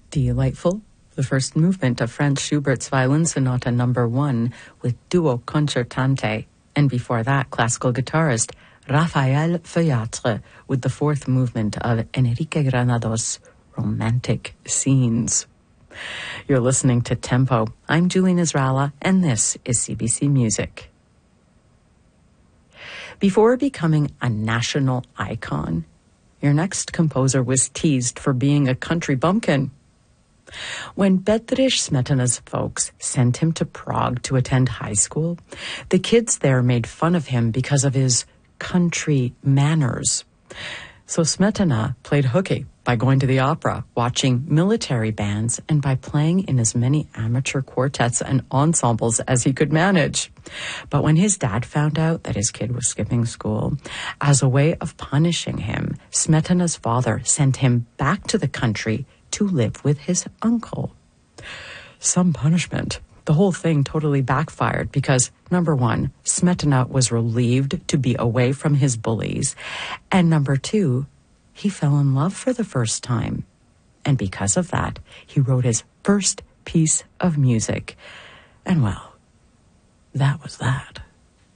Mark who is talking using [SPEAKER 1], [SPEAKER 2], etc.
[SPEAKER 1] Delightful, the first movement of Franz Schubert's Violin Sonata No. 1 with Duo Concertante, and before that, classical guitarist Raphael Feuillatre with the fourth movement of Enrique Granados' Romantic Scenes. You're listening to Tempo. I'm Julie Nasrallah, and this is CBC Music. Before becoming a national icon, your next composer was teased for being a country bumpkin. When Bedřich Smetana's folks sent him to Prague to attend high school, the kids there made fun of him because of his country manners. So Smetana played hooky by going to the opera, watching military bands, and by playing in as many amateur quartets and ensembles as he could manage. But when his dad found out that his kid was skipping school, as a way of punishing him, Smetana's father sent him back to the country to live with his uncle. Some punishment. The whole thing totally backfired because, number one, Smetana was relieved to be away from his bullies, and number two, he fell in love for the first time. And because of that, he wrote his first piece of music. And well, that was that.